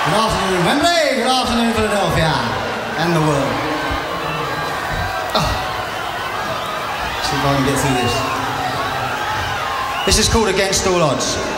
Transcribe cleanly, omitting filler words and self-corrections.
Good afternoon, Wembley. Good afternoon, Philadelphia. And the world. Oh. See if I can get through this. This is called Against All Odds.